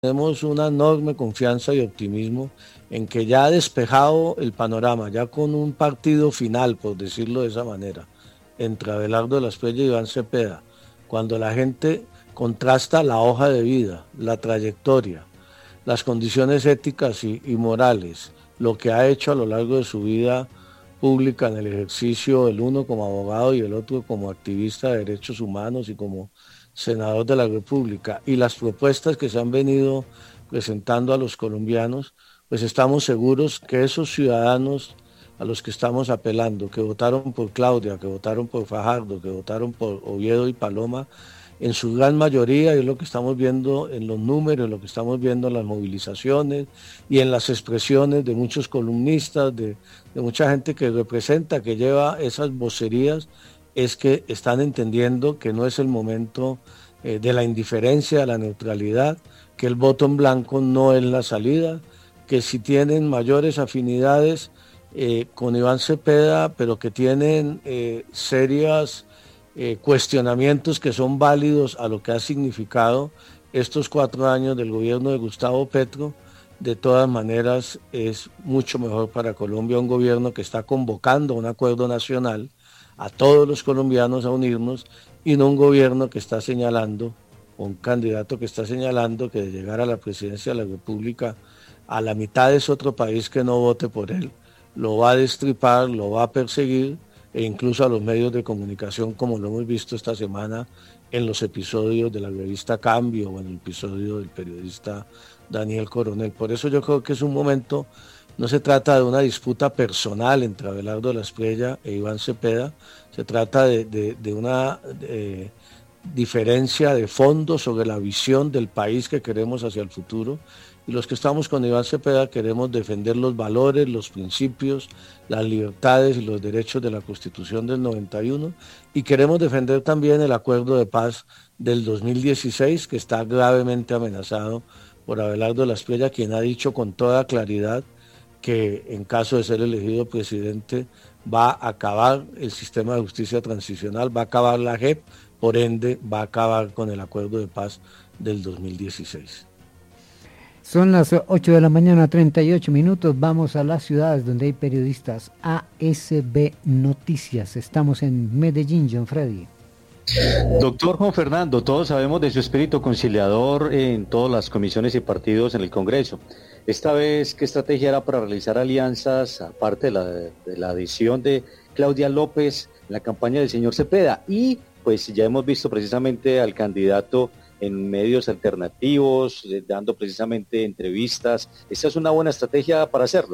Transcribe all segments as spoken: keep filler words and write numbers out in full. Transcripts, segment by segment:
tenemos una enorme confianza y optimismo en que ya ha despejado el panorama, ya con un partido final, por decirlo de esa manera, entre Abelardo de la Espriella y Iván Cepeda, cuando la gente contrasta la hoja de vida, la trayectoria, las condiciones éticas y, y morales, lo que ha hecho a lo largo de su vida pública en el ejercicio, el uno como abogado y el otro como activista de derechos humanos y como senador de la República, y las propuestas que se han venido presentando a los colombianos, pues estamos seguros que esos ciudadanos a los que estamos apelando, que votaron por Claudia, que votaron por Fajardo, que votaron por Oviedo y Paloma, en su gran mayoría, y es lo que estamos viendo en los números, lo que estamos viendo en las movilizaciones y en las expresiones de muchos columnistas, de, de mucha gente que representa, que lleva esas vocerías, es que están entendiendo que no es el momento eh, de la indiferencia, de la neutralidad, que el voto en blanco no es la salida, que si tienen mayores afinidades eh, con Iván Cepeda, pero que tienen eh, serias eh, cuestionamientos que son válidos a lo que ha significado estos cuatro años del gobierno de Gustavo Petro, de todas maneras es mucho mejor para Colombia un gobierno que está convocando un acuerdo nacional a todos los colombianos a unirnos, y no un gobierno que está señalando, un candidato que está señalando que de llegar a la presidencia de la República, a la mitad es otro país que no vote por él, lo va a destripar, lo va a perseguir, e incluso a los medios de comunicación, como lo hemos visto esta semana en los episodios de la revista Cambio o en el episodio del periodista Daniel Coronel. Por eso yo creo que es un momento, no se trata de una disputa personal entre Abelardo de la Espriella e Iván Cepeda, se trata de, de, de una de, diferencia de fondo sobre la visión del país que queremos hacia el futuro, y los que estamos con Iván Cepeda queremos defender los valores, los principios, las libertades y los derechos de la Constitución del noventa y uno, y queremos defender también el acuerdo de paz del dos mil dieciséis, que está gravemente amenazado por Abelardo de la Espriella, quien ha dicho con toda claridad que en caso de ser elegido presidente va a acabar el sistema de justicia transicional, va a acabar la J E P, por ende va a acabar con el acuerdo de paz del dos mil dieciséis. Son las ocho de la mañana, treinta y ocho minutos. Vamos a las ciudades donde hay periodistas. A S B Noticias. Estamos en Medellín, John Freddy. Doctor Juan Fernando, todos sabemos de su espíritu conciliador en todas las comisiones y partidos en el Congreso. Esta vez, ¿qué estrategia era para realizar alianzas, aparte de la, de la adición de Claudia López en la campaña del señor Cepeda? Y pues ya hemos visto precisamente al candidato en medios alternativos, eh, dando precisamente entrevistas. ¿Esta es una buena estrategia para hacerlo?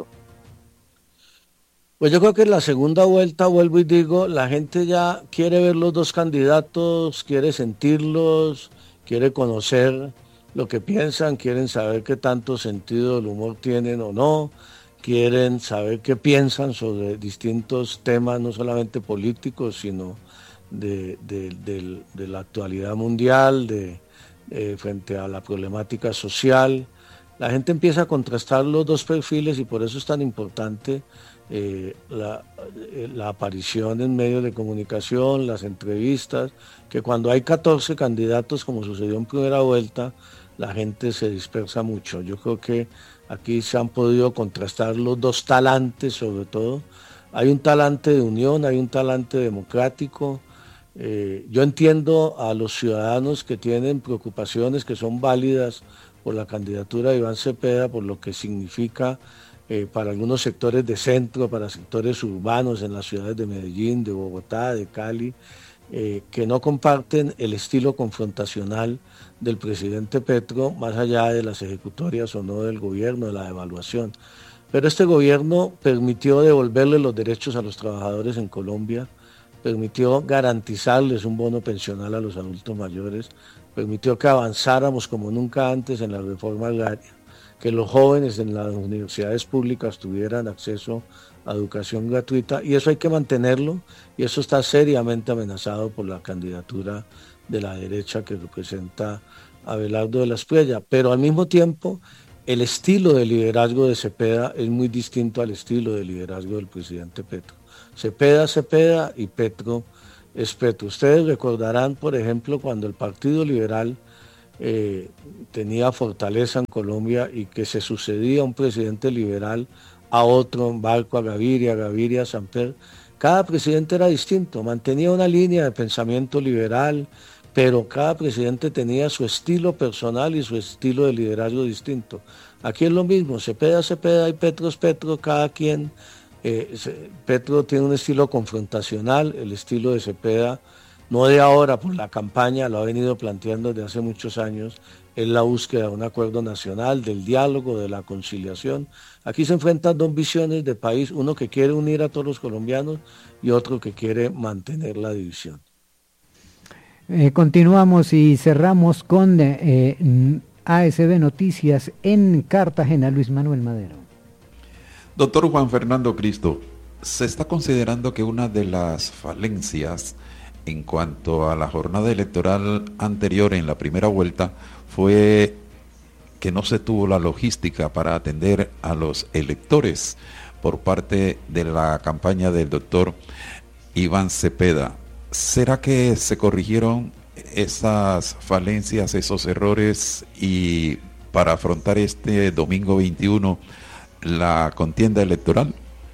Pues yo creo que en la segunda vuelta, vuelvo y digo, la gente ya quiere ver los dos candidatos, quiere sentirlos, quiere conocer lo que piensan, quieren saber qué tanto sentido del humor tienen o no, quieren saber qué piensan sobre distintos temas, no solamente políticos, sino de, de, de, de la actualidad mundial, de Eh, frente a la problemática social. La gente empieza a contrastar los dos perfiles, y por eso es tan importante eh, la, eh, la aparición en medios de comunicación, las entrevistas, que cuando hay catorce candidatos, como sucedió en primera vuelta, la gente se dispersa mucho. Yo creo que aquí se han podido contrastar los dos talantes, sobre todo. Hay un talante de unión, hay un talante democrático. Eh, yo entiendo a los ciudadanos que tienen preocupaciones que son válidas por la candidatura de Iván Cepeda, por lo que significa eh, para algunos sectores de centro, para sectores urbanos en las ciudades de Medellín, de Bogotá, de Cali, eh, que no comparten el estilo confrontacional del presidente Petro, más allá de las ejecutorias o no del gobierno, de la devaluación. Pero este gobierno permitió devolverle los derechos a los trabajadores en Colombia, permitió garantizarles un bono pensional a los adultos mayores, permitió que avanzáramos como nunca antes en la reforma agraria, que los jóvenes en las universidades públicas tuvieran acceso a educación gratuita, y eso hay que mantenerlo, y eso está seriamente amenazado por la candidatura de la derecha que representa a Abelardo de la Espriella. Pero al mismo tiempo, el estilo de liderazgo de Cepeda es muy distinto al estilo de liderazgo del presidente Petro. Cepeda, Cepeda y Petro es Petro. Ustedes recordarán, por ejemplo, cuando el Partido Liberal eh, tenía fortaleza en Colombia y que se sucedía un presidente liberal a otro, en Barco, a Gaviria, a Gaviria, a Samper. Cada presidente era distinto, mantenía una línea de pensamiento liberal, pero cada presidente tenía su estilo personal y su estilo de liderazgo distinto. Aquí es lo mismo, Cepeda, Cepeda y Petro es Petro, cada quien, eh, Petro tiene un estilo confrontacional, el estilo de Cepeda, no de ahora por la campaña, lo ha venido planteando desde hace muchos años, es la búsqueda de un acuerdo nacional, del diálogo, de la conciliación. Aquí se enfrentan dos visiones de país, uno que quiere unir a todos los colombianos y otro que quiere mantener la división. Eh, continuamos y cerramos con eh, A S B Noticias en Cartagena. Luis Manuel Madero. Doctor Juan Fernando Cristo, se está considerando que una de las falencias en cuanto a la jornada electoral anterior en la primera vuelta fue que no se tuvo la logística para atender a los electores por parte de la campaña del doctor Iván Cepeda. ¿Será que se corrigieron esas falencias, esos errores, y para afrontar este domingo veintiuno la contienda electoral?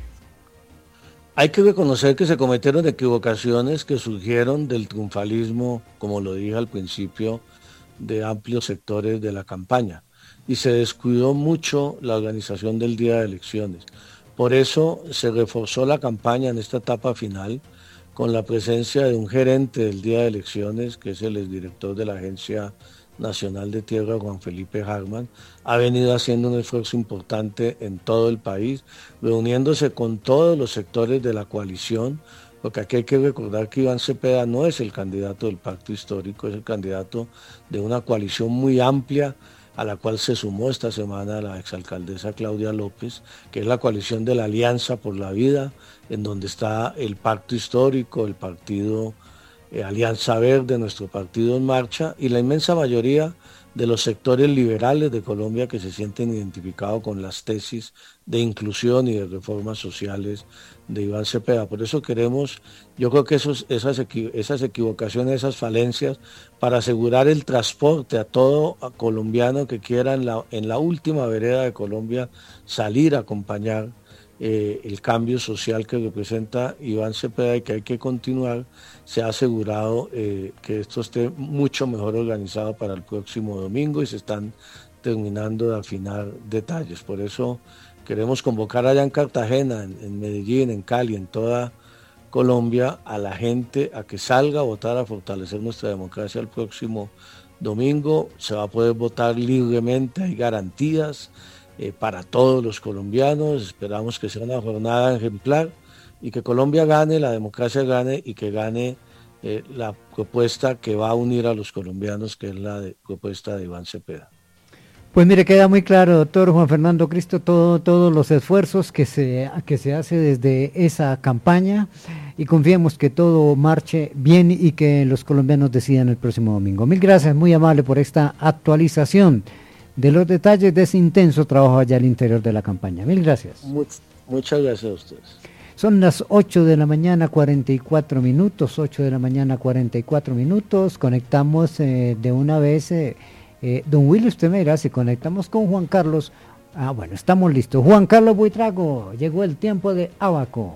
Hay que reconocer que se cometieron equivocaciones que surgieron del triunfalismo, como lo dije al principio, de amplios sectores de la campaña, y se descuidó mucho la organización del día de elecciones. Por eso se reforzó la campaña en esta etapa final con la presencia de un gerente del día de elecciones, que es el exdirector de la Agencia Nacional de Tierra, Juan Felipe Harman. Ha venido haciendo un esfuerzo importante en todo el país, reuniéndose con todos los sectores de la coalición, porque aquí hay que recordar que Iván Cepeda no es el candidato del pacto histórico, es el candidato de una coalición muy amplia, a la cual se sumó esta semana la exalcaldesa Claudia López, que es la coalición de la Alianza por la Vida, en donde está el pacto histórico, el partido eh, Alianza Verde, nuestro partido En Marcha, y la inmensa mayoría de los sectores liberales de Colombia que se sienten identificados con las tesis de inclusión y de reformas sociales de Iván Cepeda. Por eso queremos, yo creo que esos, esas, esas equivocaciones, esas falencias, para asegurar el transporte a todo a colombiano que quiera en la, en la última vereda de Colombia salir a acompañar eh, el cambio social que representa Iván Cepeda y que hay que continuar, se ha asegurado eh, que esto esté mucho mejor organizado para el próximo domingo y se están terminando de afinar detalles. Por eso queremos convocar allá en Cartagena, en, en Medellín, en Cali, en toda Colombia, a la gente a que salga a votar, a fortalecer nuestra democracia el próximo domingo. Se va a poder votar libremente, hay garantías eh, para todos los colombianos. Esperamos que sea una jornada ejemplar y que Colombia gane, la democracia gane y que gane eh, la propuesta que va a unir a los colombianos, que es la de, propuesta de Iván Cepeda. Pues mire, queda muy claro, doctor Juan Fernando Cristo, todo, todos los esfuerzos que se, que se hace desde esa campaña, y confiemos que todo marche bien y que los colombianos decidan el próximo domingo. Mil gracias, muy amable por esta actualización de los detalles de ese intenso trabajo allá al interior de la campaña. Mil gracias. Much, muchas gracias a ustedes. Son las ocho de la mañana, cuarenta y cuatro minutos, ocho de la mañana, cuarenta y cuatro minutos. Conectamos eh, de una vez... Eh, Eh, don Willy, usted me dirá si conectamos con Juan Carlos. Ah, bueno, estamos listos. Juan Carlos Buitrago, llegó el tiempo de Abaco.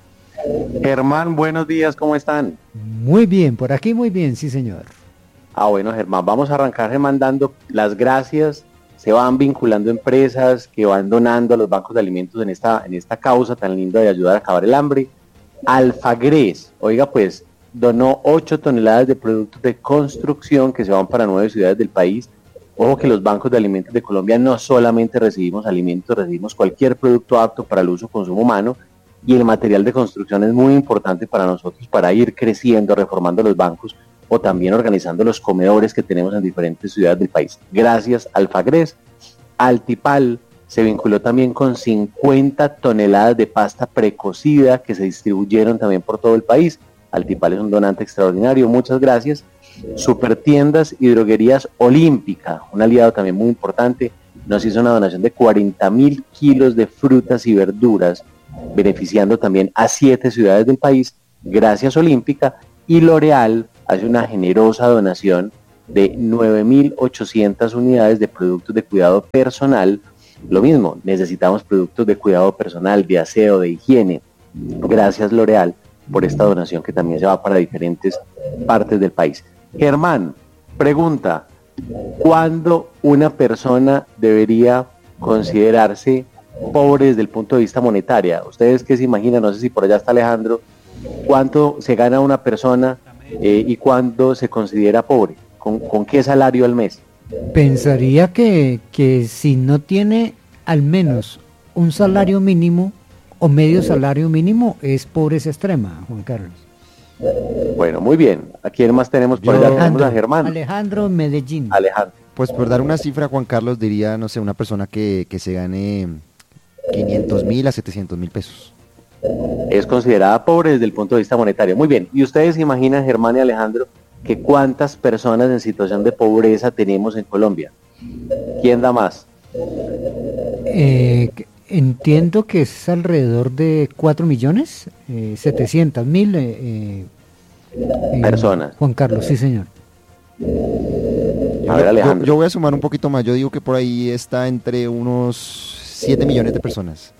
Germán, buenos días, ¿cómo están? Muy bien, por aquí muy bien, sí señor. Ah, bueno, Germán, vamos a arrancar dando las gracias. Se van vinculando empresas que van donando a los bancos de alimentos en esta, en esta causa tan linda de ayudar a acabar el hambre. Alfagres, oiga pues, donó ocho toneladas de productos de construcción que se van para nueve ciudades del país. Ojo que los bancos de alimentos de Colombia no solamente recibimos alimentos, recibimos cualquier producto apto para el uso consumo humano, y el material de construcción es muy importante para nosotros para ir creciendo, reformando los bancos o también organizando los comedores que tenemos en diferentes ciudades del país. Gracias Alfagres. Altipal se vinculó también con cincuenta toneladas de pasta precocida que se distribuyeron también por todo el país. Altipal es un donante extraordinario, muchas gracias. Supertiendas y droguerías Olímpica, un aliado también muy importante, nos hizo una donación de cuarenta mil kilos de frutas y verduras, beneficiando también a siete ciudades del país, gracias Olímpica. Y L'Oreal hace una generosa donación de nueve mil ochocientas unidades de productos de cuidado personal. Lo mismo, necesitamos productos de cuidado personal, de aseo, de higiene. Gracias, L'Oreal, por esta donación que también se va para diferentes partes del país. Germán, pregunta, ¿cuándo una persona debería considerarse pobre desde el punto de vista monetario? ¿Ustedes qué se imaginan? No sé si por allá está Alejandro. ¿Cuánto se gana una persona eh, y cuándo se considera pobre? ¿Con, con qué salario al mes? Pensaría que, que si no tiene al menos un salario mínimo o medio salario mínimo, es pobreza extrema, Juan Carlos. Bueno, muy bien. ¿A quién más tenemos por Yo- allá? Tenemos a Germán. Alejandro Medellín. Alejandro. Pues por dar una cifra, Juan Carlos, diría, no sé, una persona que, que se gane quinientos mil a setecientos mil pesos. Es considerada pobre desde el punto de vista monetario. Muy bien. ¿Y ustedes se imaginan, Germán y Alejandro, que cuántas personas en situación de pobreza tenemos en Colombia? ¿Quién da más? Eh, que- entiendo que es alrededor de cuatro millones, eh, setecientos mil eh, eh, Personas. Juan Carlos, sí señor. A ver, Yo- Alejandro. Yo, yo voy a sumar un poquito más, yo digo que por ahí está entre unos siete millones de personas.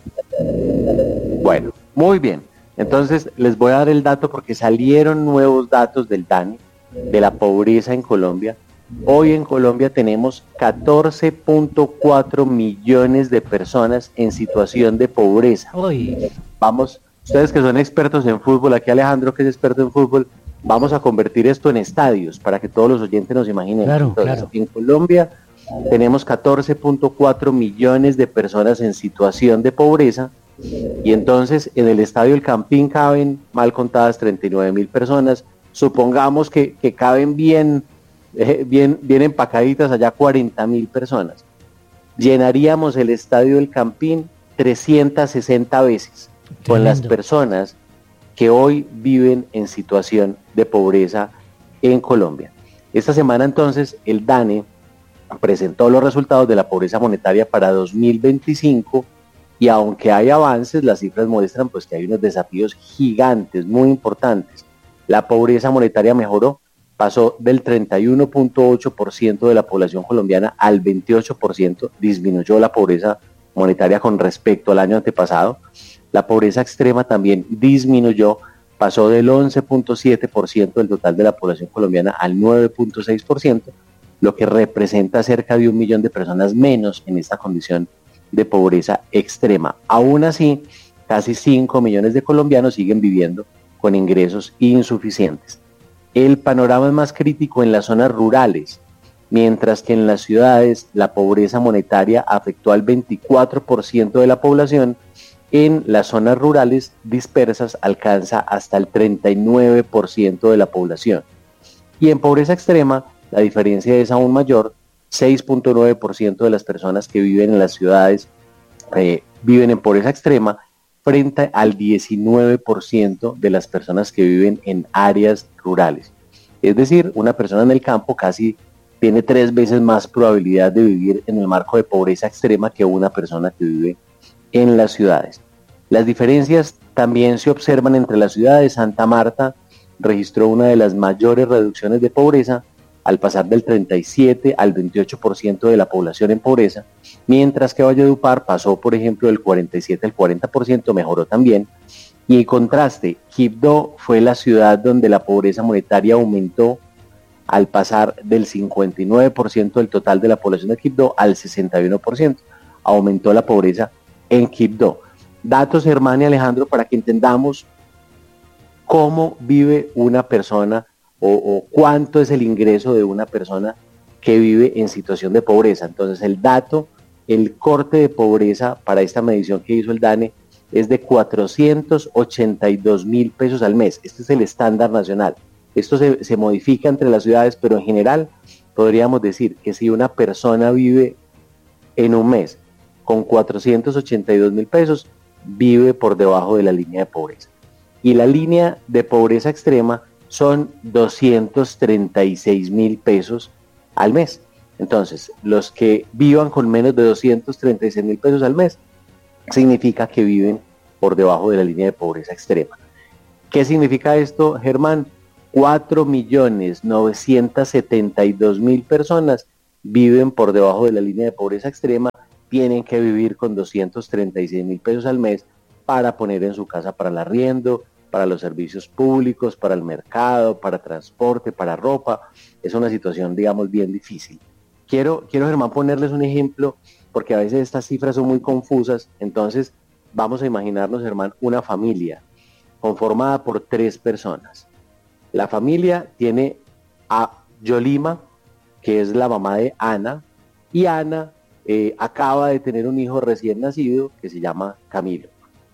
Bueno, muy bien. Entonces les voy a dar el dato porque salieron nuevos datos del DANE de la pobreza en Colombia. Hoy en Colombia tenemos catorce punto cuatro millones de personas en situación de pobreza. Hoy, Vamos, ustedes que son expertos en fútbol, aquí Alejandro que es experto en fútbol, vamos a convertir esto en estadios para que todos los oyentes nos imaginen. Claro, Entonces, claro. en Colombia tenemos catorce punto cuatro millones de personas en situación de pobreza y entonces en el estadio El Campín caben mal contadas treinta y nueve mil personas. Supongamos que, que caben bien, eh, bien, bien empacaditas allá cuarenta mil personas. Llenaríamos el estadio El Campín trescientas sesenta veces con las Tremendo. personas que hoy viven en situación de pobreza en Colombia. Esta semana entonces el DANE presentó los resultados de la pobreza monetaria para dos mil veinticinco y aunque hay avances, las cifras muestran pues que hay unos desafíos gigantes, muy importantes. La pobreza monetaria mejoró, pasó del treinta y uno punto ocho por ciento de la población colombiana al veintiocho por ciento, disminuyó la pobreza monetaria con respecto al año antepasado. La pobreza extrema también disminuyó, pasó del once punto siete por ciento del total de la población colombiana al nueve punto seis por ciento, lo que representa cerca de un millón de personas menos en esta condición de pobreza extrema. Aún así, casi cinco millones de colombianos siguen viviendo con ingresos insuficientes. El panorama es más crítico en las zonas rurales, mientras que en las ciudades la pobreza monetaria afectó al veinticuatro por ciento de la población. En las zonas rurales dispersas alcanza hasta el treinta y nueve por ciento de la población. Y en pobreza extrema la diferencia es aún mayor, seis punto nueve por ciento de las personas que viven en las ciudades eh, viven en pobreza extrema frente al diecinueve por ciento de las personas que viven en áreas rurales. Es decir, una persona en el campo casi tiene tres veces más probabilidad de vivir en el marco de pobreza extrema que una persona que vive en las ciudades. Las diferencias también se observan entre las ciudades. Santa Marta registró una de las mayores reducciones de pobreza al pasar del treinta y siete al veintiocho por ciento de la población en pobreza, mientras que Valledupar pasó, por ejemplo, del cuarenta y siete al cuarenta por ciento, mejoró también. Y en contraste, Quibdó fue la ciudad donde la pobreza monetaria aumentó al pasar del cincuenta y nueve por ciento del total de la población de Quibdó al sesenta y uno por ciento. Aumentó la pobreza en Quibdó. Datos, Germán y Alejandro, para que entendamos cómo vive una persona o, o cuánto es el ingreso de una persona que vive en situación de pobreza. Entonces el dato, el corte de pobreza para esta medición que hizo el DANE es de cuatrocientos ochenta y dos mil pesos al mes. Este es el estándar nacional. Esto se, se modifica entre las ciudades, pero en general podríamos decir que si una persona vive en un mes con cuatrocientos ochenta y dos mil pesos, vive por debajo de la línea de pobreza. Y la línea de pobreza extrema son doscientos treinta y seis mil pesos al mes. Entonces, los que vivan con menos de doscientos treinta y seis mil pesos al mes, significa que viven por debajo de la línea de pobreza extrema. ¿Qué significa esto, Germán? cuatro millones novecientos setenta y dos mil personas viven por debajo de la línea de pobreza extrema, tienen que vivir con doscientos treinta y seis mil pesos al mes para poner en su casa para el arriendo, para los servicios públicos, para el mercado, para transporte, para ropa. Es una situación, digamos, bien difícil. Quiero, quiero, Germán, ponerles un ejemplo, porque a veces estas cifras son muy confusas. Entonces, vamos a imaginarnos, Germán, una familia conformada por tres personas. La familia tiene a Yolima, que es la mamá de Ana, y Ana eh, acaba de tener un hijo recién nacido que se llama Camilo.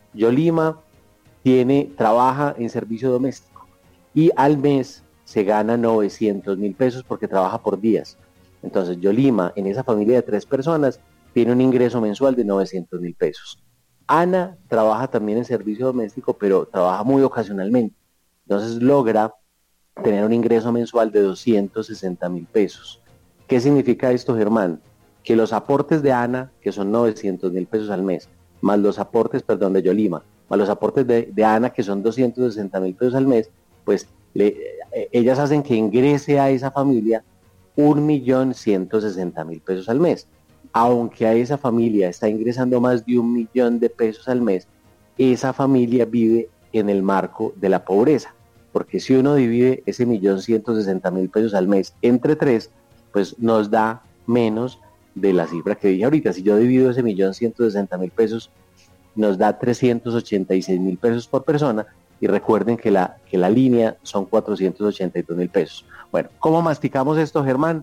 Yolima tiene, trabaja en servicio doméstico y al mes se gana novecientos mil pesos porque trabaja por días. Entonces Yolima, en esa familia de tres personas, tiene un ingreso mensual de novecientos mil pesos. Ana trabaja también en servicio doméstico, pero trabaja muy ocasionalmente. Entonces logra tener un ingreso mensual de doscientos sesenta mil pesos. ¿Qué significa esto, Germán? Que los aportes de Ana, que son novecientos mil pesos al mes, más los aportes, perdón, de Yolima, más los aportes de, de Ana, que son doscientos sesenta mil pesos al mes, pues le, eh, ellas hacen que ingrese a esa familia un millón ciento sesenta mil pesos al mes. Aunque a esa familia está ingresando más de un millón de pesos al mes, esa familia vive en el marco de la pobreza. Porque si uno divide ese millón ciento sesenta mil pesos al mes entre tres, pues nos da menos de la cifra que dije ahorita. Si yo divido ese millón ciento sesenta mil pesos, nos da trescientos ochenta y seis mil pesos por persona, y recuerden que la, que la línea son cuatrocientos ochenta y dos mil pesos. Bueno, ¿cómo masticamos esto, Germán?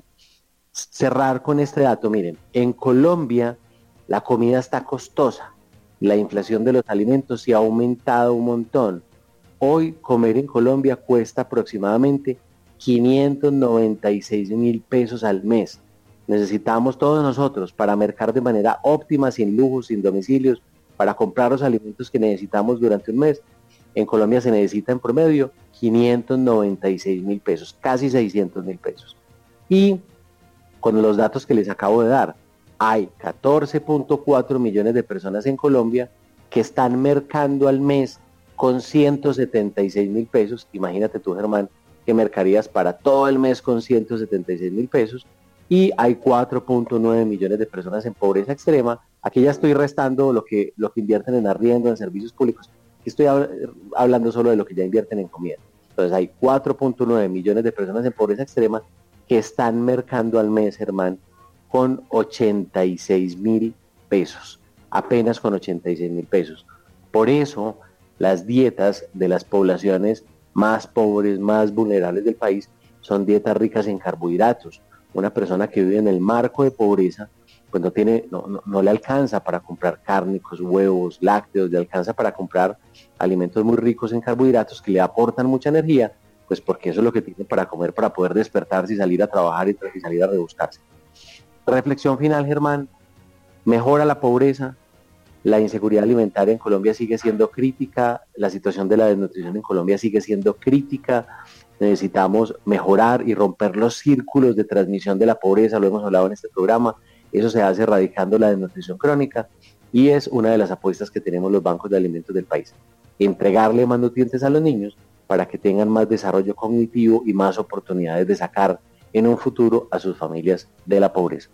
Cerrar con este dato. Miren, en Colombia la comida está costosa, la inflación de los alimentos sí ha aumentado un montón. Hoy comer en Colombia cuesta aproximadamente quinientos noventa y seis mil pesos al mes. Necesitamos todos nosotros para mercar de manera óptima, sin lujos, sin domicilios, para comprar los alimentos que necesitamos durante un mes. En Colombia se necesita en promedio quinientos noventa y seis mil pesos, casi seiscientos mil pesos. Y con los datos que les acabo de dar, hay catorce punto cuatro millones de personas en Colombia que están mercando al mes con ciento setenta y seis mil pesos. Imagínate tú, Germán, que mercarías para todo el mes con ciento setenta y seis mil pesos. Y hay cuatro punto nueve millones de personas en pobreza extrema. Aquí ya estoy restando lo que, lo que invierten en arriendo, en servicios públicos. Aquí estoy hab- hablando solo de lo que ya invierten en comida. Entonces hay cuatro punto nueve millones de personas en pobreza extrema que están mercando al mes, Germán, con ochenta y seis mil pesos. Apenas con ochenta y seis mil pesos. Por eso las dietas de las poblaciones más pobres, más vulnerables del país, son dietas ricas en carbohidratos. Una persona que vive en el marco de pobreza, pues no tiene, no, no, no le alcanza para comprar cárnicos, huevos, lácteos, le alcanza para comprar alimentos muy ricos en carbohidratos que le aportan mucha energía, pues porque eso es lo que tiene para comer, para poder despertarse y salir a trabajar y, y salir a rebuscarse. Reflexión final, Germán: mejora la pobreza, la inseguridad alimentaria en Colombia sigue siendo crítica, la situación de la desnutrición en Colombia sigue siendo crítica. Necesitamos mejorar y romper los círculos de transmisión de la pobreza, lo hemos hablado en este programa. Eso se hace erradicando la desnutrición crónica y es una de las apuestas que tenemos los bancos de alimentos del país. Entregarle más nutrientes a los niños para que tengan más desarrollo cognitivo y más oportunidades de sacar en un futuro a sus familias de la pobreza.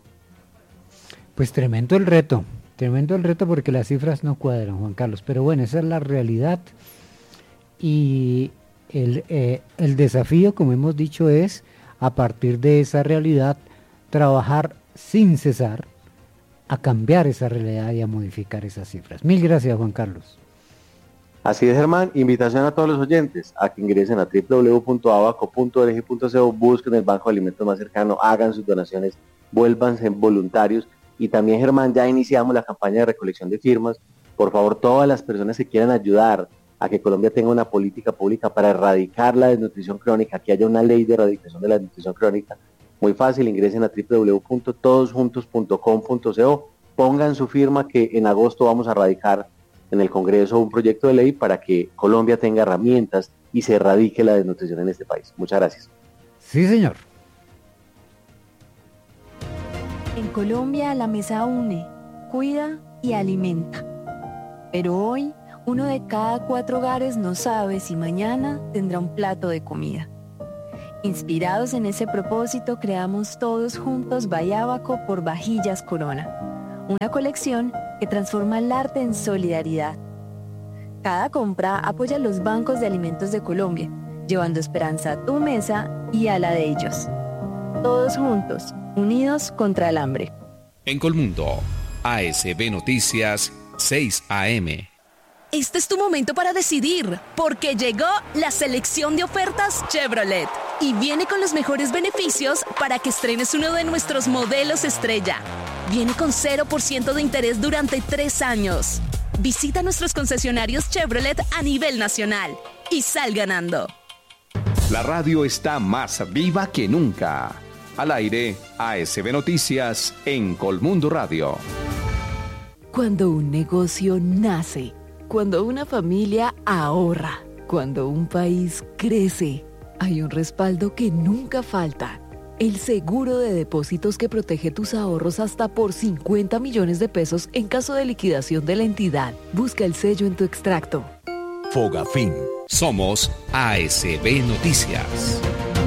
Pues tremendo el reto, tremendo el reto porque las cifras no cuadran, Juan Carlos, pero bueno, esa es la realidad y el, eh, el desafío, como hemos dicho, es a partir de esa realidad trabajar sin cesar a cambiar esa realidad y a modificar esas cifras. Mil gracias, Juan Carlos. Así es, Germán. Invitación a todos los oyentes a que ingresen a doble u doble u doble u punto abaco punto org punto co, busquen el banco de alimentos más cercano, hagan sus donaciones, vuélvanse voluntarios. Y también, Germán, ya iniciamos la campaña de recolección de firmas. Por favor, todas las personas que quieran ayudar a que Colombia tenga una política pública para erradicar la desnutrición crónica, que haya una ley de erradicación de la desnutrición crónica, muy fácil, ingresen a doble u doble u doble u punto todos juntos punto com punto co, pongan su firma que en agosto vamos a radicar en el Congreso un proyecto de ley para que Colombia tenga herramientas y se erradique la desnutrición en este país. Muchas gracias. Sí, señor. En Colombia la mesa une, cuida y alimenta. Pero hoy, uno de cada cuatro hogares no sabe si mañana tendrá un plato de comida. Inspirados en ese propósito, creamos todos juntos Bayábaco por Vajillas Corona, una colección que transforma el arte en solidaridad. Cada compra apoya a los bancos de alimentos de Colombia, llevando esperanza a tu mesa y a la de ellos. Todos juntos, unidos contra el hambre. En Colmundo, A S B Noticias, seis A M. Este es tu momento para decidir, porque llegó la selección de ofertas Chevrolet y viene con los mejores beneficios para que estrenes uno de nuestros modelos estrella. Viene con cero por ciento de interés durante tres años. Visita nuestros concesionarios Chevrolet a nivel nacional y sal ganando. La radio está más viva que nunca. Al aire, A S B Noticias en Colmundo Radio. Cuando un negocio nace, cuando una familia ahorra, cuando un país crece, hay un respaldo que nunca falta. El seguro de depósitos que protege tus ahorros hasta por cincuenta millones de pesos en caso de liquidación de la entidad. Busca el sello en tu extracto. Fogafín. Somos A S B Noticias.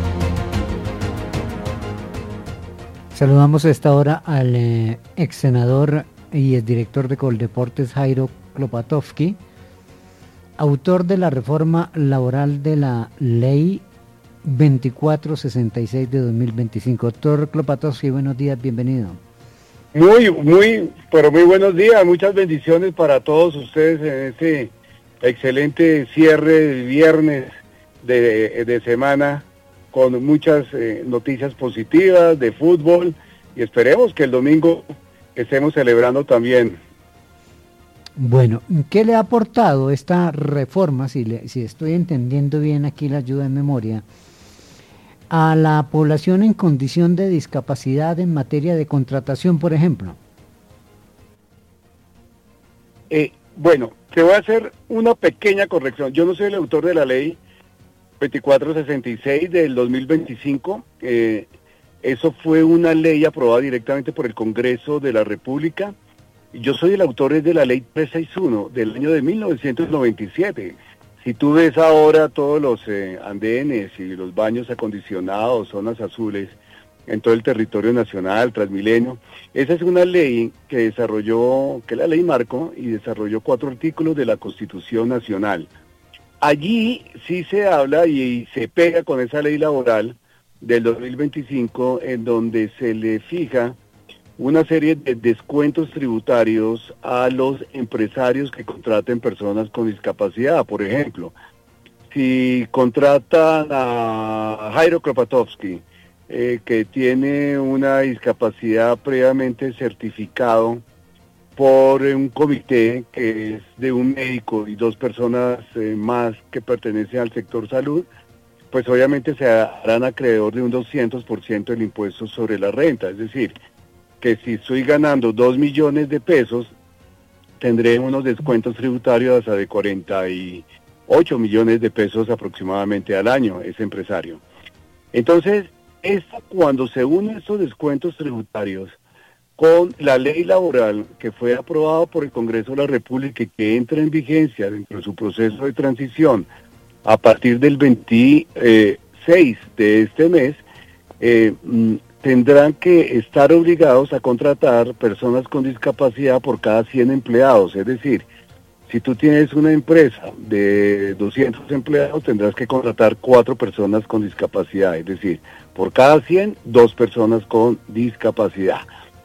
Saludamos a esta hora al eh, ex senador y el director de Coldeportes, Jairo Klopatowski, autor de la reforma laboral de la ley veinticuatro sesenta y seis de dos mil veinticinco. Doctor Klopatowski, buenos días, bienvenido. Muy, muy, pero muy buenos días, muchas bendiciones para todos ustedes en este excelente cierre de viernes de, de semana, con muchas eh, noticias positivas de fútbol, y esperemos que el domingo estemos celebrando también. Bueno, ¿qué le ha aportado esta reforma, si, le, si estoy entendiendo bien aquí la ayuda en memoria, a la población en condición de discapacidad en materia de contratación, por ejemplo? Eh, bueno, te voy a hacer una pequeña corrección. Yo no soy el autor de la ley veinticuatro sesenta y seis del dos mil veinticinco. Eh, eso fue una ley aprobada directamente por el Congreso de la República. Yo soy el autor de la ley trescientos sesenta y uno del año de mil novecientos noventa y siete. Si tú ves ahora todos los eh, andenes y los baños acondicionados, zonas azules, en todo el territorio nacional, Transmilenio, esa es una ley que desarrolló, que es la ley marco, y desarrolló cuatro artículos de la Constitución Nacional. Allí sí se habla y, y se pega con esa ley laboral del dos mil veinticinco, en donde se le fija una serie de descuentos tributarios a los empresarios que contraten personas con discapacidad. Por ejemplo, si contratan a Jairo Klopatowski, eh, que tiene una discapacidad previamente certificado por un comité que es de un médico y dos personas eh, más que pertenecen al sector salud, pues obviamente se harán acreedor de un doscientos por ciento del impuesto sobre la renta. Es decir, que si estoy ganando dos millones de pesos, tendré unos descuentos tributarios hasta de cuarenta y ocho millones de pesos aproximadamente al año, ese empresario. Entonces, esta, cuando se unen estos descuentos tributarios con la ley laboral que fue aprobada por el Congreso de la República y que entra en vigencia dentro de su proceso de transición a partir del veintiséis de este mes, eh, tendrán que estar obligados a contratar personas con discapacidad por cada cien empleados. Es decir, si tú tienes una empresa de doscientos empleados, tendrás que contratar cuatro personas con discapacidad. Es decir, por cada cien, dos personas con discapacidad.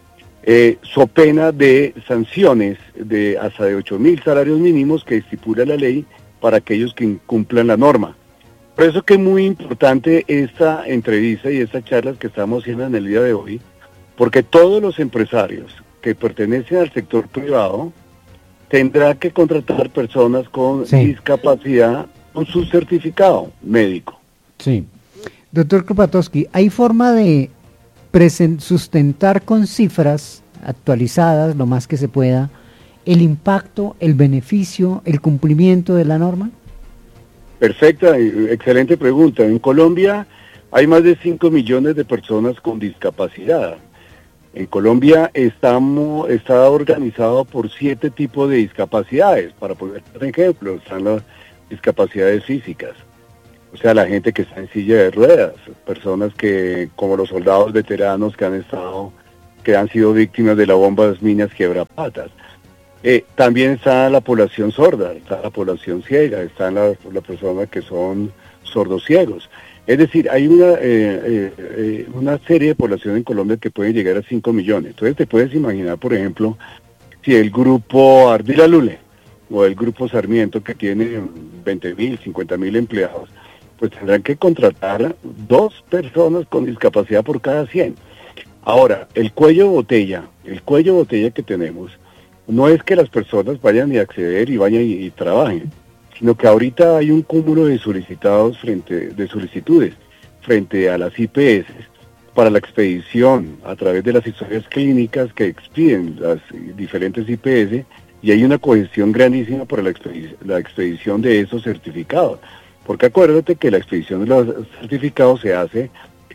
Eh, so pena de sanciones de hasta de ocho mil salarios mínimos que estipula la ley para aquellos que incumplan la norma. Por eso que es muy importante esta entrevista y estas charlas que estamos haciendo en el día de hoy, porque todos los empresarios que pertenecen al sector privado tendrán que contratar personas con sí. discapacidad con su certificado médico. Sí. Doctor Klopatowski, ¿hay forma de present- sustentar con cifras actualizadas, lo más que se pueda, el impacto, el beneficio, el cumplimiento de la norma? Perfecta, excelente pregunta. En Colombia hay más de cinco millones de personas con discapacidad. En Colombia estamos, está organizado por siete tipos de discapacidades. Para poner un ejemplo, están las discapacidades físicas. o sea, la gente que está en silla de ruedas, personas que, como los soldados veteranos que han estado, que han sido víctimas de la bomba de minas quiebrapatas. Eh, también está la población sorda, está la población ciega, están las la personas que son sordociegos. Es decir, hay una, eh, eh, eh, una serie de población en Colombia que puede llegar a cinco millones. Entonces te puedes imaginar, por ejemplo, si el grupo Ardila Lule o el grupo Sarmiento, que tiene veinte mil, cincuenta mil empleados, pues tendrán que contratar dos personas con discapacidad por cada cien. Ahora, el cuello botella, el cuello botella que tenemos, no es que las personas vayan a acceder y vayan y, y trabajen, sino que ahorita hay un cúmulo de solicitados frente, de solicitudes frente a las I P S para la expedición a través de las historias clínicas que expiden las diferentes I P S, y hay una cohesión grandísima para la, expedi la expedición de esos certificados. Porque acuérdate que la expedición de los certificados se hace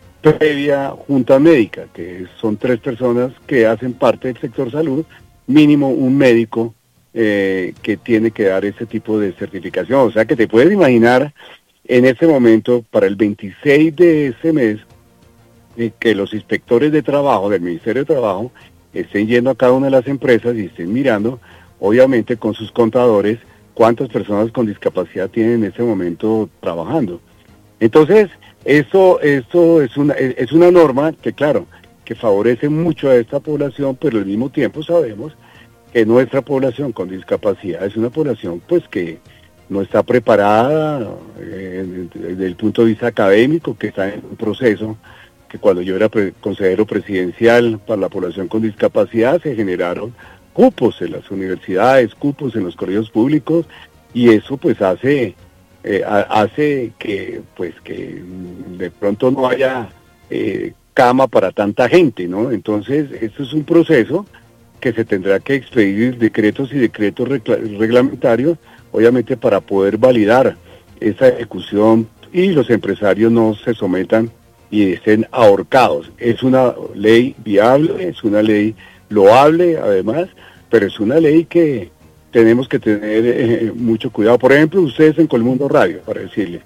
previa junta médica, que son tres personas que hacen parte del sector salud, mínimo un médico eh, que tiene que dar ese tipo de certificación. O sea que te puedes imaginar en ese momento, para el veintiséis de ese mes, eh, que los inspectores de trabajo del Ministerio de Trabajo estén yendo a cada una de las empresas y estén mirando, obviamente con sus contadores, cuántas personas con discapacidad tienen en ese momento trabajando. Entonces, eso, eso es una, es una norma que, claro, que favorece mucho a esta población, pero al mismo tiempo sabemos que nuestra población con discapacidad es una población pues que no está preparada eh, desde el punto de vista académico, que está en un proceso, que cuando yo era pre consejero presidencial para la población con discapacidad se generaron cupos en las universidades, cupos en los colegios públicos, y eso pues hace, eh, hace que pues que de pronto no haya eh, cama para tanta gente, ¿no? Entonces, esto es un proceso que se tendrá que expedir decretos y decretos reglamentarios, obviamente para poder validar esa ejecución y los empresarios no se sometan y estén ahorcados. Es una ley viable, es una ley loable además, pero es una ley que tenemos que tener eh, mucho cuidado. Por ejemplo, ustedes en Colmundo Radio, para decirle,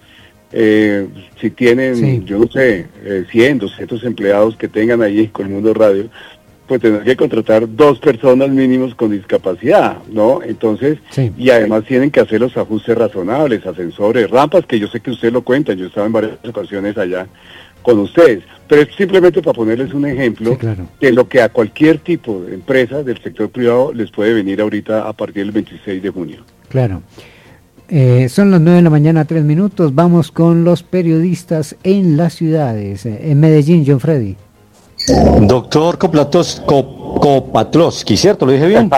Eh, si tienen, sí. yo no sé, eh, cien, doscientos empleados que tengan ahí en Colmundo Radio, pues tendrán que contratar dos personas mínimos con discapacidad, ¿no? Entonces, sí. Y además tienen que hacer los ajustes razonables, ascensores, rampas, que yo sé que ustedes lo cuentan, yo estaba en varias ocasiones allá con ustedes, pero es simplemente para ponerles un ejemplo, sí, claro, de lo que a cualquier tipo de empresa del sector privado les puede venir ahorita a partir del veintiséis de junio. Claro. Eh, son las nueve de la mañana, tres minutos. Vamos con los periodistas en las ciudades. Eh, en Medellín, John Freddy. Doctor Koplatos, Kop, Kopatlovsky, ¿cierto? ¿Lo dije bien?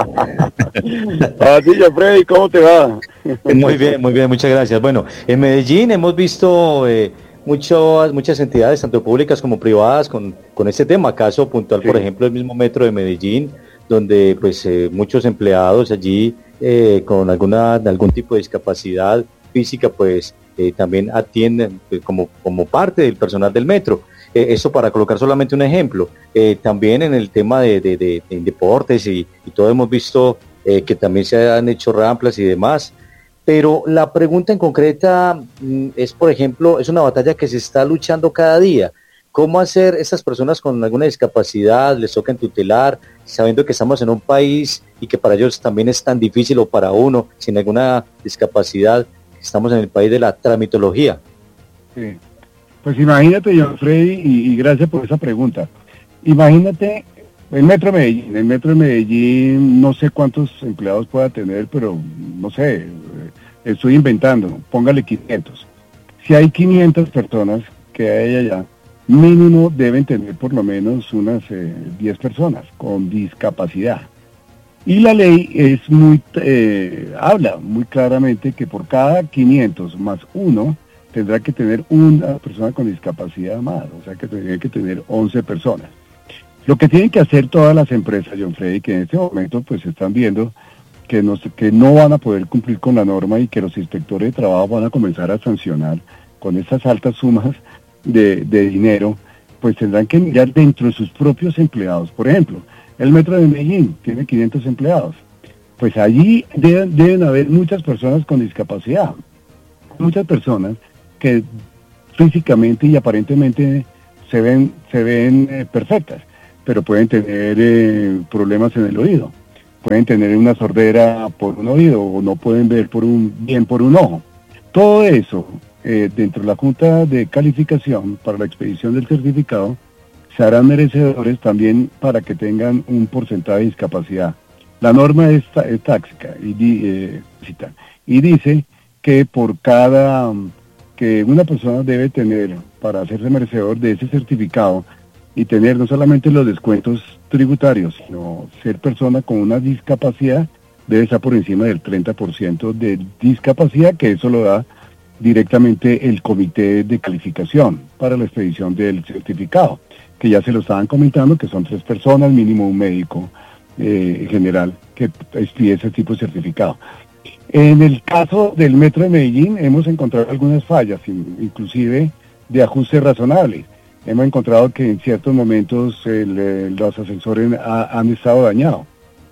Ah, sí, John Freddy, ¿cómo te va? Muy bien, muy bien, muchas gracias. Bueno, en Medellín hemos visto eh, muchas, muchas entidades, tanto públicas como privadas, con, con este tema. Caso puntual, sí, por ejemplo, el mismo metro de Medellín, donde pues eh, muchos empleados allí Eh, con alguna algún tipo de discapacidad física, pues eh, también atienden eh, como, como parte del personal del metro. Eh, eso para colocar solamente un ejemplo. Eh, también en el tema de, de, de, de deportes y, y todo hemos visto eh, que también se han hecho ramplas y demás. Pero la pregunta en concreta mm, es, por ejemplo, es una batalla que se está luchando cada día. ¿Cómo hacer esas personas con alguna discapacidad, les toca tutelar, sabiendo que estamos en un país y que para ellos también es tan difícil, o para uno sin alguna discapacidad, estamos en el país de la tramitología? Sí. Pues imagínate, John Freddy, y, y gracias por esa pregunta. Imagínate el Metro de Medellín. El Metro de Medellín, no sé cuántos empleados pueda tener, pero no sé, estoy inventando, póngale quinientos. Si hay quinientas personas que hay allá, mínimo deben tener por lo menos unas eh, diez personas con discapacidad. Y la ley es muy eh, habla muy claramente que por cada quinientos más uno tendrá que tener una persona con discapacidad más, o sea que tendría que tener once personas. Lo que tienen que hacer todas las empresas, John Freddy, que en este momento pues están viendo que no, que no van a poder cumplir con la norma y que los inspectores de trabajo van a comenzar a sancionar con estas altas sumas De, de dinero, pues tendrán que mirar dentro de sus propios empleados. Por ejemplo, el Metro de Medellín tiene quinientos empleados, pues allí deben, deben haber muchas personas con discapacidad, muchas personas que físicamente y aparentemente se ven, se ven eh, perfectas, pero pueden tener eh, problemas en el oído, pueden tener una sordera por un oído o no pueden ver por un, bien por un ojo. Todo eso, eh, dentro de la Junta de Calificación para la expedición del certificado, se harán merecedores también para que tengan un porcentaje de discapacidad. La norma es, es táxica y, di, eh, y dice que por cada, que una persona debe tener para hacerse merecedor de ese certificado y tener no solamente los descuentos tributarios, sino ser persona con una discapacidad, debe estar por encima del treinta por ciento de discapacidad, que eso lo da directamente el comité de calificación para la expedición del certificado, que ya se lo estaban comentando, que son tres personas, mínimo un médico eh, general, que expide ese tipo de certificado. En el caso del Metro de Medellín hemos encontrado algunas fallas, inclusive de ajustes razonables. Hemos encontrado que en ciertos momentos el, eh, los ascensores ha, han estado dañados,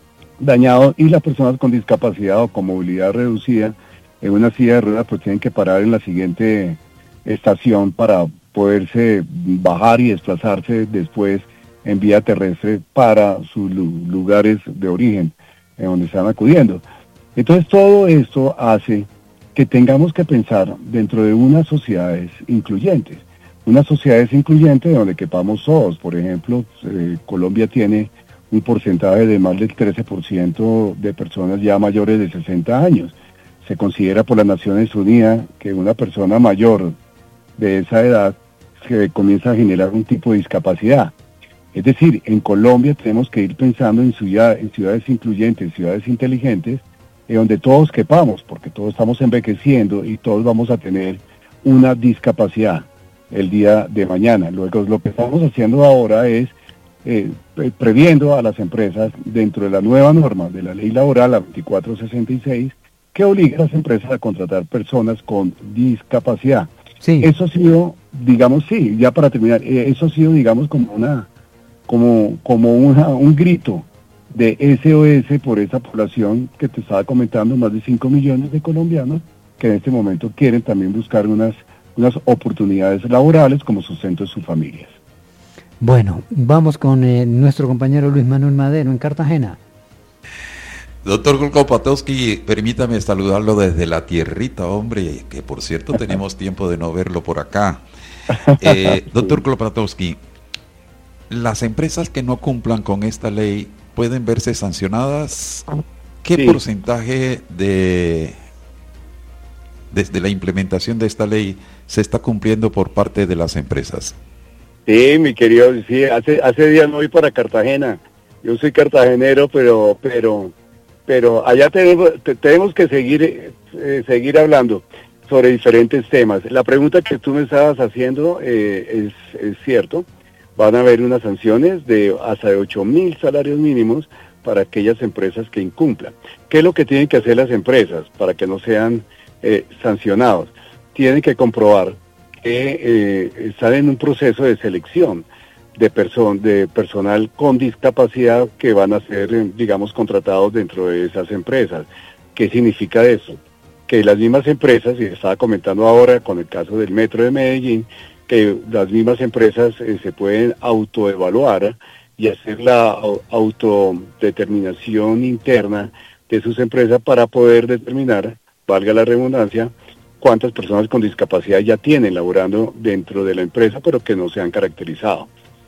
dañados y las personas con discapacidad o con movilidad reducida en una silla de ruedas pues tienen que parar en la siguiente estación para poderse bajar y desplazarse después en vía terrestre para sus lugares de origen, en donde están acudiendo. Entonces todo esto hace que tengamos que pensar dentro de unas sociedades incluyentes, unas sociedades incluyentes donde quepamos todos. Por ejemplo, eh, Colombia tiene un porcentaje de más del trece por ciento de personas ya mayores de sesenta años. Se considera por las Naciones Unidas que una persona mayor de esa edad se comienza a generar un tipo de discapacidad. Es decir, en Colombia tenemos que ir pensando en, ciudad, en ciudades incluyentes, ciudades inteligentes, en donde todos quepamos, porque todos estamos envejeciendo y todos vamos a tener una discapacidad el día de mañana. Luego lo que estamos haciendo ahora es eh, previendo a las empresas dentro de la nueva norma de la ley laboral, la veinticuatro sesenta y seis, que obliga a las empresas a contratar personas con discapacidad. Sí. Eso ha sido, digamos, sí, ya para terminar, eh, eso ha sido, digamos, como una, como, como una, un grito de S O S por esa población que te estaba comentando, más de cinco millones de colombianos que en este momento quieren también buscar unas, unas oportunidades laborales como sustento de sus familias. Bueno, vamos con eh, nuestro compañero Luis Manuel Madero en Cartagena. Doctor Klopatowski, permítame saludarlo desde la tierrita, hombre, que por cierto tenemos tiempo de no verlo por acá. Eh, doctor Klopatowski, las empresas que no cumplan con esta ley pueden verse sancionadas. ¿Qué sí. porcentaje de desde la implementación de esta ley se está cumpliendo por parte de las empresas? Sí, mi querido, sí, hace hace días no voy para Cartagena. Yo soy cartagenero, pero pero pero allá tenemos te, tenemos que seguir eh, seguir hablando sobre diferentes temas. La pregunta que tú me estabas haciendo eh, es, es cierto. Van a haber unas sanciones de hasta de ocho mil salarios mínimos para aquellas empresas que incumplan. ¿Qué es lo que tienen que hacer las empresas para que no sean eh, sancionados? Tienen que comprobar que eh, están en un proceso de selección de, person de personal con discapacidad que van a ser, digamos, contratados dentro de esas empresas. ¿Qué significa eso? Que las mismas empresas, y estaba comentando ahora con el caso del Metro de Medellín, que las mismas empresas eh, se pueden autoevaluar y hacer la autodeterminación interna de sus empresas para poder determinar, valga la redundancia, cuántas personas con discapacidad ya tienen laborando dentro de la empresa, pero que no se han caracterizado.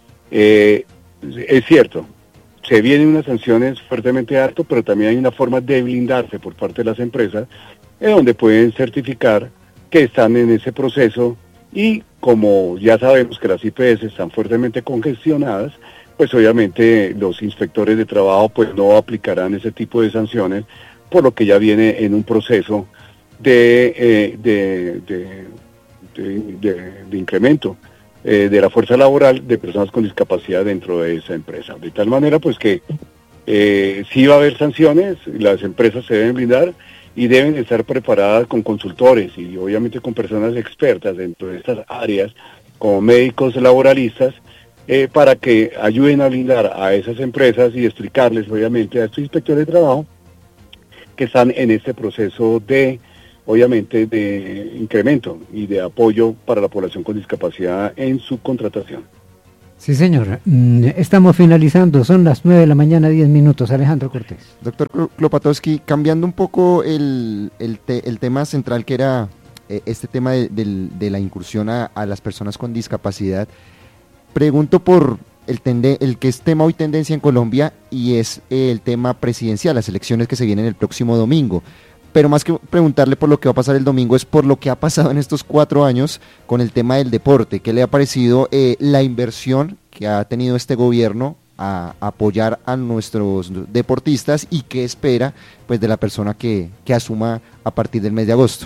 Eh, es cierto, se vienen unas sanciones fuertemente altas, pero también hay una forma de blindarse por parte de las empresas, en donde pueden certificar que están en ese proceso. Y como ya sabemos que las I P S están fuertemente congestionadas, pues obviamente los inspectores de trabajo pues no aplicarán ese tipo de sanciones, por lo que ya viene en un proceso de, eh, de, de, de, de, de incremento eh, de la fuerza laboral de personas con discapacidad dentro de esa empresa. De tal manera pues que eh, sí va a haber sanciones, las empresas se deben blindar y deben estar preparadas con consultores y obviamente con personas expertas dentro de estas áreas, como médicos laboralistas, eh, para que ayuden a blindar a esas empresas y explicarles obviamente a estos inspectores de trabajo que están en este proceso de obviamente, de incremento y de apoyo para la población con discapacidad en su contratación. Sí, señor. Estamos finalizando, son las nueve de la mañana, diez minutos. Alejandro Cortés. Doctor Klopatowski, cambiando un poco el, el, te, el tema central que era eh, este tema de, de, de la incursión a, a las personas con discapacidad, pregunto por el, tende, el que es tema hoy tendencia en Colombia y es el tema presidencial, las elecciones que se vienen el próximo domingo. Pero más que preguntarle por lo que va a pasar el domingo, es por lo que ha pasado en estos cuatro años con el tema del deporte. ¿Qué le ha parecido eh, la inversión que ha tenido este gobierno a, a apoyar a nuestros deportistas y qué espera pues de la persona que, que asuma a partir del mes de agosto?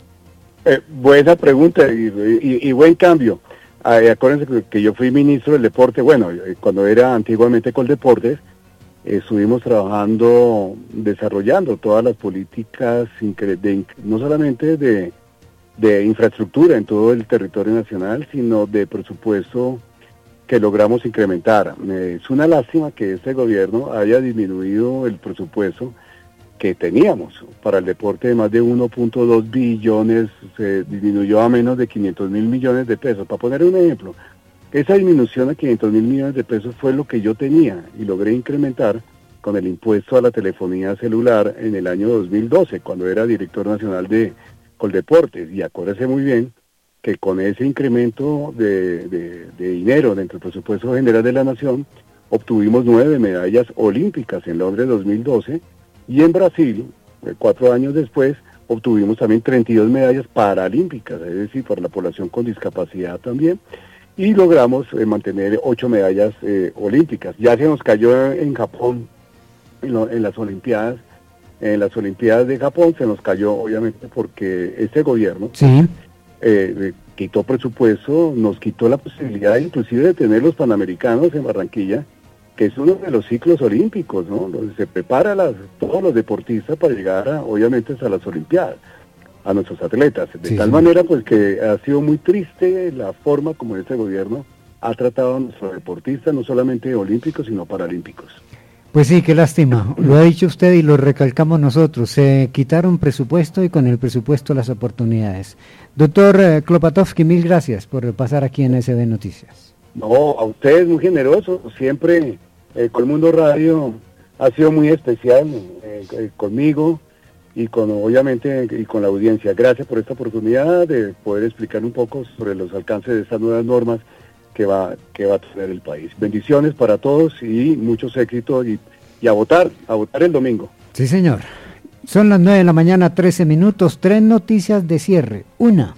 Eh, buena pregunta y, y, y buen cambio. Eh, acuérdense que, que yo fui ministro del deporte, bueno, eh, cuando era antiguamente Coldeportes, estuvimos trabajando, desarrollando todas las políticas, de, no solamente de, de infraestructura en todo el territorio nacional, sino de presupuesto que logramos incrementar. Es una lástima que este gobierno haya disminuido el presupuesto que teníamos para el deporte de más de uno punto dos billones, se disminuyó a menos de quinientos mil millones de pesos. Para poner un ejemplo, esa disminución a quinientos mil millones de pesos fue lo que yo tenía y logré incrementar con el impuesto a la telefonía celular en el año dos mil doce, cuando era director nacional de Coldeportes. Y acuérdese muy bien que con ese incremento de, de, de dinero dentro del presupuesto general de la Nación, obtuvimos nueve medallas olímpicas en Londres dos mil doce y en Brasil, cuatro años después, obtuvimos también treinta y dos medallas paralímpicas, es decir, para la población con discapacidad también. Y logramos eh, mantener ocho medallas eh, olímpicas. Ya se nos cayó en Japón, en, lo, en las Olimpiadas, en las Olimpiadas de Japón se nos cayó obviamente porque este gobierno sí. eh, eh, quitó presupuesto, nos quitó la posibilidad inclusive de tener los Panamericanos en Barranquilla, que es uno de los ciclos olímpicos, ¿no? Donde se prepara las, todos los deportistas para llegar a, obviamente a las Olimpiadas, a nuestros atletas, de sí, tal sí. manera pues que ha sido muy triste la forma como este gobierno ha tratado a nuestros deportistas, no solamente olímpicos, sino paralímpicos. Pues sí, qué lástima, lo ha dicho usted y lo recalcamos nosotros, se quitaron presupuesto y con el presupuesto las oportunidades. Doctor eh, Klopatowski, mil gracias por pasar aquí en S B Noticias. No, a ustedes muy generosos, siempre eh, Colmundo Radio ha sido muy especial eh, eh, conmigo, y con obviamente y con la audiencia. Gracias por esta oportunidad de poder explicar un poco sobre los alcances de estas nuevas normas que va que va a tener el país. Bendiciones para todos y muchos éxitos y, y a votar, a votar el domingo. Sí, señor. Son las nueve de la mañana, trece minutos, tres noticias de cierre. Una,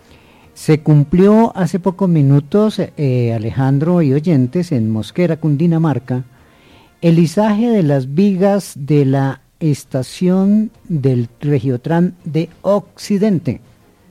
se cumplió hace pocos minutos, eh, Alejandro y oyentes, en Mosquera, Cundinamarca, el izaje de las vigas de la estación del Regiotran de Occidente.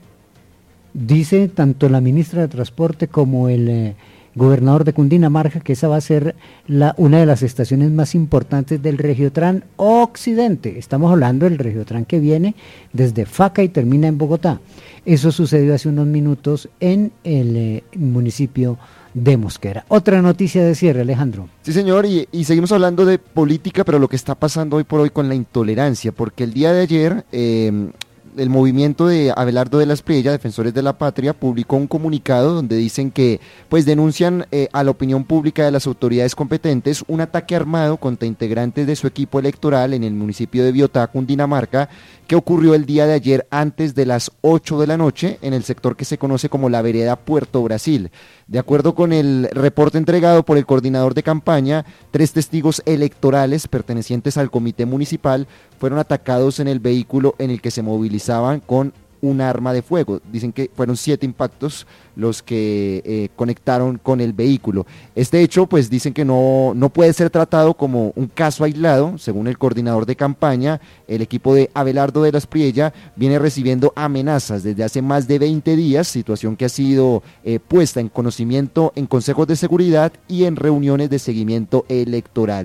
Dice tanto la ministra de Transporte como el eh, gobernador de Cundinamarca que esa va a ser la, una de las estaciones más importantes del Regiotran Occidente. Estamos hablando del Regiotran que viene desde Faca y termina en Bogotá. Eso sucedió hace unos minutos en el eh, municipio de Mosquera. Otra noticia de cierre, Alejandro. Sí, señor, y, y seguimos hablando de política, pero lo que está pasando hoy por hoy con la intolerancia, porque el día de ayer eh, el movimiento de Abelardo de la Espriella, Defensores de la Patria, publicó un comunicado donde dicen que pues denuncian eh, a la opinión pública de las autoridades competentes un ataque armado contra integrantes de su equipo electoral en el municipio de Biotá, Cundinamarca, que ocurrió el día de ayer antes de las ocho de la noche en el sector que se conoce como la vereda Puerto Brasil. De acuerdo con el reporte entregado por el coordinador de campaña, tres testigos electorales pertenecientes al comité municipal fueron atacados en el vehículo en el que se movilizaban con un arma de fuego. Dicen que fueron siete impactos los que eh, conectaron con el vehículo. Este hecho, pues dicen que no, no puede ser tratado como un caso aislado. Según el coordinador de campaña, el equipo de Abelardo de la Espriella viene recibiendo amenazas desde hace más de veinte días, situación que ha sido eh, puesta en conocimiento en consejos de seguridad y en reuniones de seguimiento electoral.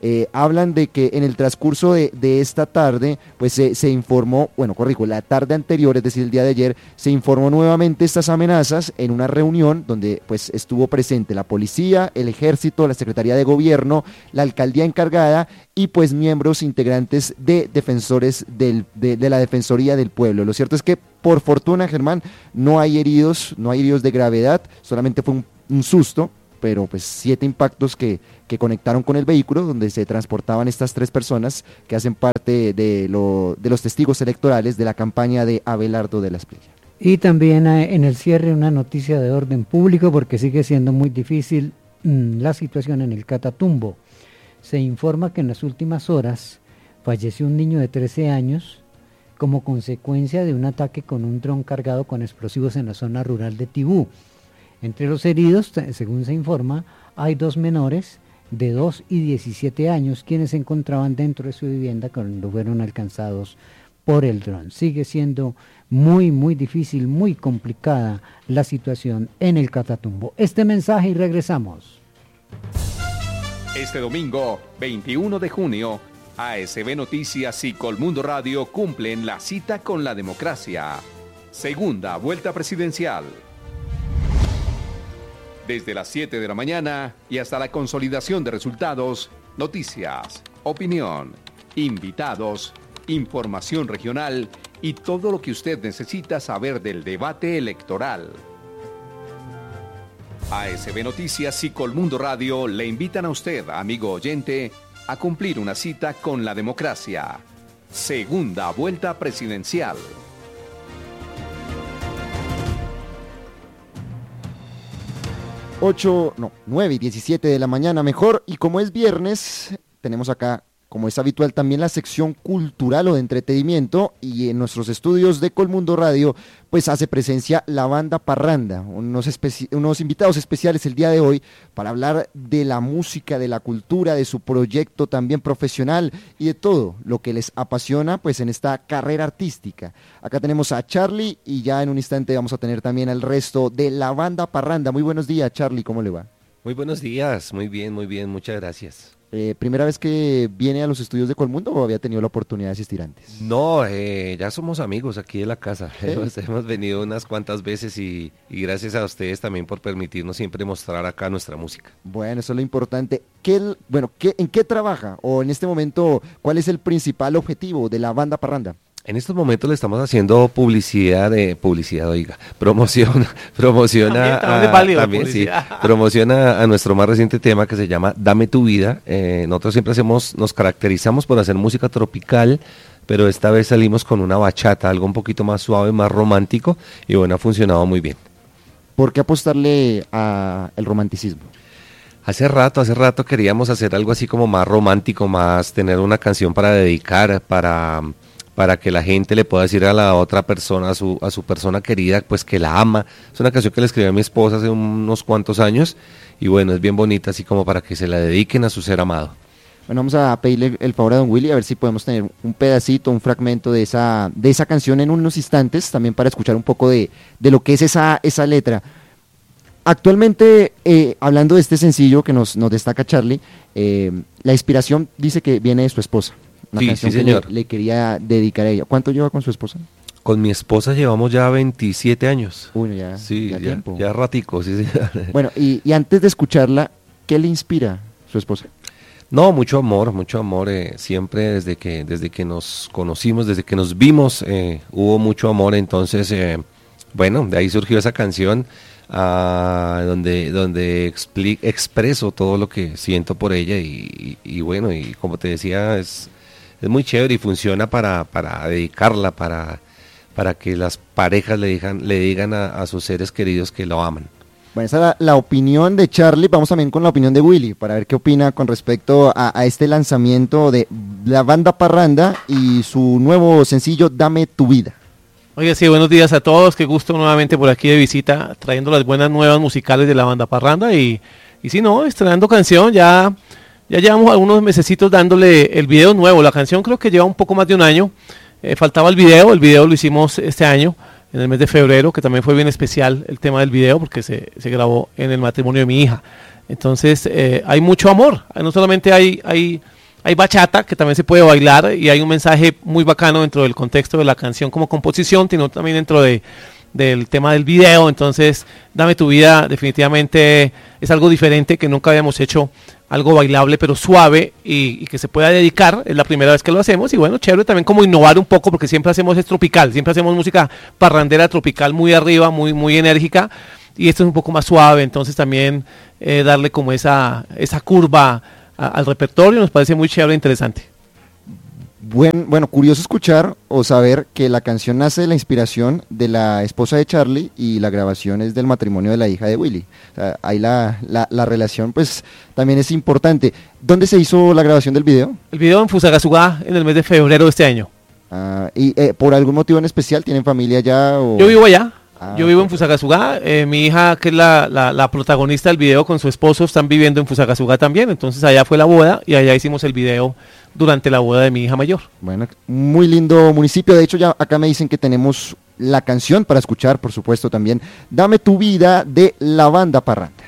Eh, hablan de que en el transcurso de, de esta tarde, pues se, se informó, bueno, corrijo, la tarde anterior, es decir, el día de ayer, se informó nuevamente estas amenazas en una reunión donde pues estuvo presente la policía, el ejército, la Secretaría de Gobierno, la alcaldía encargada y pues miembros integrantes de defensores del, de, de la Defensoría del Pueblo. Lo cierto es que por fortuna, Germán, no hay heridos, no hay heridos de gravedad, solamente fue un, un susto, pero pues siete impactos que, que conectaron con el vehículo donde se transportaban estas tres personas que hacen parte de, lo, de los testigos electorales de la campaña de Abelardo de la Espriella. Y también eh, en el cierre una noticia de orden público porque sigue siendo muy difícil mmm, la situación en el Catatumbo. Se informa que en las últimas horas falleció un niño de trece años como consecuencia de un ataque con un dron cargado con explosivos en la zona rural de Tibú. Entre los heridos, según se informa, hay dos menores de dos y diecisiete años quienes se encontraban dentro de su vivienda cuando fueron alcanzados por el dron. Sigue siendo muy, muy difícil, muy complicada la situación en el Catatumbo. Este mensaje y regresamos. Este domingo, veintiuno de junio, A S B Noticias y Colmundo Radio cumplen la cita con la democracia. Segunda vuelta presidencial. Desde las siete de la mañana y hasta la consolidación de resultados, noticias, opinión, invitados, información regional y todo lo que usted necesita saber del debate electoral. A S B Noticias y Colmundo Radio le invitan a usted, amigo oyente, a cumplir una cita con la democracia. Segunda vuelta presidencial. ocho, no, nueve y diecisiete de la mañana mejor, y como es viernes, tenemos acá, como es habitual, también la sección cultural o de entretenimiento, y en nuestros estudios de Colmundo Radio, pues hace presencia la banda Parranda, unos, especi- unos invitados especiales el día de hoy para hablar de la música, de la cultura, de su proyecto también profesional y de todo lo que les apasiona pues en esta carrera artística. Acá tenemos a Charlie y ya en un instante vamos a tener también al resto de la banda Parranda. Muy buenos días, Charlie, ¿cómo le va? Muy buenos días, muy bien, muy bien, muchas gracias. Eh, ¿Primera vez que viene a los estudios de Colmundo o había tenido la oportunidad de asistir antes? No, eh, ya somos amigos aquí de la casa, ¿Eh? hemos, hemos venido unas cuantas veces y, y gracias a ustedes también por permitirnos siempre mostrar acá nuestra música. Bueno, eso es lo importante. ¿Qué, bueno, qué, ¿en qué trabaja o en este momento cuál es el principal objetivo de la banda Parranda? En estos momentos le estamos haciendo publicidad, de publicidad, oiga, promoción, promociona, también, también, a, válido, también sí, promociona a nuestro más reciente tema que se llama Dame tu vida. Eh, nosotros siempre hacemos, nos caracterizamos por hacer música tropical, pero esta vez salimos con una bachata, algo un poquito más suave, más romántico, y bueno, ha funcionado muy bien. ¿Por qué apostarle al romanticismo? Hace rato, hace rato queríamos hacer algo así como más romántico, más tener una canción para dedicar, para... para que la gente le pueda decir a la otra persona, a su, a su persona querida, pues que la ama. Es una canción que le escribí a mi esposa hace unos cuantos años, y bueno, es bien bonita, así como para que se la dediquen a su ser amado. Bueno, vamos a pedirle el favor a don Willy, a ver si podemos tener un pedacito, un fragmento de esa, de esa canción en unos instantes, también para escuchar un poco de, de lo que es esa, esa letra. Actualmente, eh, hablando de este sencillo que nos, nos destaca Charlie, eh, la inspiración dice que viene de su esposa. Una sí, canción sí, que señor. Le, le quería dedicar a ella. ¿Cuánto lleva con su esposa? Con mi esposa llevamos ya veintisiete años. Uy, ya, sí, ya, ya tiempo. Ya ratico, sí, sí. Bueno, y, y antes de escucharla, ¿qué le inspira su esposa? No, mucho amor, mucho amor. Eh, siempre desde que desde que nos conocimos, desde que nos vimos, eh, hubo mucho amor. Entonces, eh, bueno, de ahí surgió esa canción ah, donde donde expli- expreso todo lo que siento por ella y, y, y bueno, y como te decía, es es muy chévere y funciona para para dedicarla, para para que las parejas le digan le digan a, a sus seres queridos que lo aman. Bueno, esa es la, la opinión de Charlie. Vamos también con la opinión de Willy, para ver qué opina con respecto a, a este lanzamiento de la banda Parranda y su nuevo sencillo Dame tu vida. Oye, sí, buenos días a todos, qué gusto nuevamente por aquí de visita, trayendo las buenas nuevas musicales de la banda Parranda y, y sí, no, estrenando canción, ya, ya llevamos algunos mesecitos dándole el video nuevo. La canción creo que lleva un poco más de un año, eh, faltaba el video, el video lo hicimos este año, en el mes de febrero, que también fue bien especial el tema del video porque se, se grabó en el matrimonio de mi hija. Entonces eh, hay mucho amor, no solamente hay, hay, hay bachata que también se puede bailar y hay un mensaje muy bacano dentro del contexto de la canción como composición, sino también dentro de del tema del video. Entonces Dame tu vida definitivamente es algo diferente, que nunca habíamos hecho algo bailable pero suave y, y que se pueda dedicar, es la primera vez que lo hacemos y bueno, chévere también como innovar un poco porque siempre hacemos es tropical, siempre hacemos música parrandera tropical muy arriba, muy, muy enérgica y esto es un poco más suave, entonces también eh, darle como esa, esa curva a, al repertorio nos parece muy chévere e interesante. Buen, bueno, curioso escuchar o saber que la canción nace de la inspiración de la esposa de Charlie y la grabación es del matrimonio de la hija de Willy. O sea, ahí la, la, la relación pues también es importante. ¿Dónde se hizo la grabación del video? El video en Fusagasugá en el mes de febrero de este año. Ah, ¿y eh, por algún motivo en especial tienen familia allá? O... Yo vivo allá. Ah, yo vivo en Fusagasugá, eh, mi hija, que es la, la, la protagonista del video con su esposo, están viviendo en Fusagasugá también, entonces allá fue la boda y allá hicimos el video durante la boda de mi hija mayor. Bueno, muy lindo municipio, de hecho ya acá me dicen que tenemos la canción para escuchar, por supuesto también, Dame tu vida de la banda Parranda.